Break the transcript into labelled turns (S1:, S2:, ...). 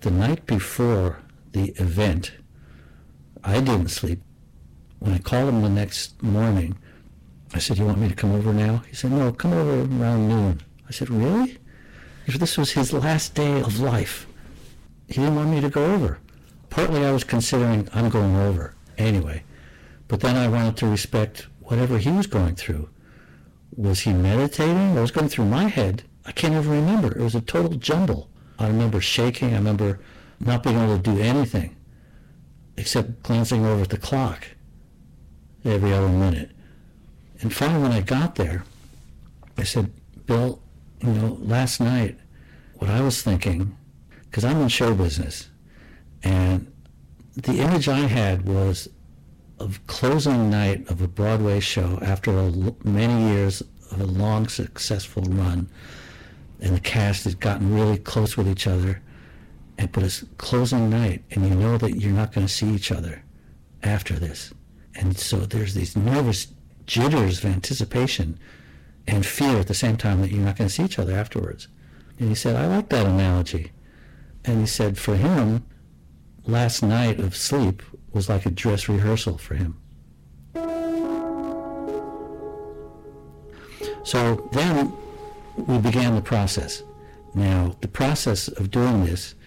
S1: the night before the event, I didn't sleep. When I called him the next morning, I said, "You want me to come over now?" He said, "No, come over around noon." I said, "Really?" This was his last day of life. He didn't want me to go over. Partly I was considering I'm going over anyway, but then I wanted to respect whatever he was going through. Was he meditating? What was going through my head? I can't even remember. It was a total jumble. I remember shaking. I remember not being able to do anything except glancing over at the clock every other minute. And finally, when I got there, I said, "Bill, last night, what I was thinking, because I'm in show business, and the image I had was of closing night of a Broadway show after many years of a long, successful run, and the cast has gotten really close with each other, but it's closing night, and you know that you're not going to see each other after this. And so there's these nervous jitters of anticipation and fear at the same time that you're not going to see each other afterwards." And he said, "I like that analogy." And he said for him, last night of sleep was like a dress rehearsal for him. So then we began the process. Now, the process of doing this